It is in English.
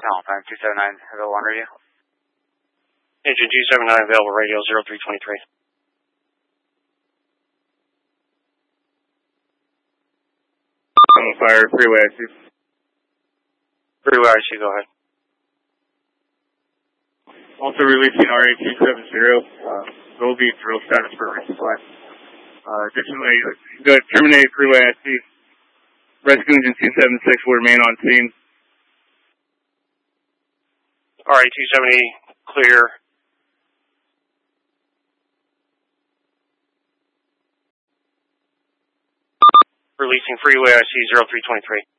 Time 279, available on radio. Engine 279, available radio 0323. Fire, freeway IC. Freeway IC, go ahead. Also releasing RA270, will be drill status for resupply. Additionally, the terminated freeway IC. Rescue engine 276 will remain on scene. RA270, clear. Releasing freeway IC 0323.